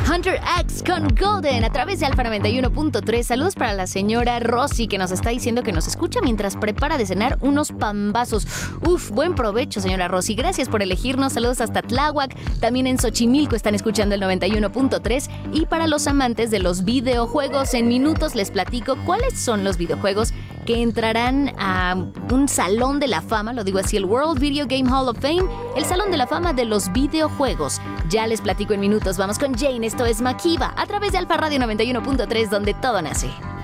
Hunter X con Golden a través de Alfa 91.3. Saludos para la señora Rosy, que nos está diciendo que nos escucha mientras prepara de cenar unos pambazos. Uf, buen provecho, señora Rosy. Gracias por elegirnos. Saludos hasta Tláhuac. También en Xochimilco están escuchando el 91.3. Y para los amantes de los videojuegos, en minutos les platico cuáles son los videojuegos que entrarán a un salón de la fama, lo digo así, el World Video Game Hall of Fame, el salón de la fama de los videojuegos. Ya les platico en minutos. Vamos con Jane, esto es Makiba, a través de Alfa Radio 91.3, donde todo nace.